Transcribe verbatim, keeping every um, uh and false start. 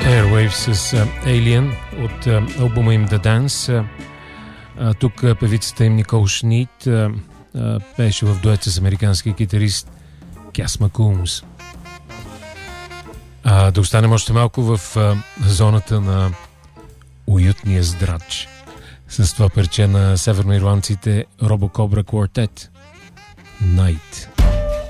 Airwaves с uh, Alien от uh, албума им The Dance. Uh, тук uh, певицата им Никол Шнит uh, uh, пееше в дует с американски китарист Кяс Макумс. Uh, да останем още малко в uh, зоната на уютния здрач с това парче на северноирландците Робокобра Quartet Night.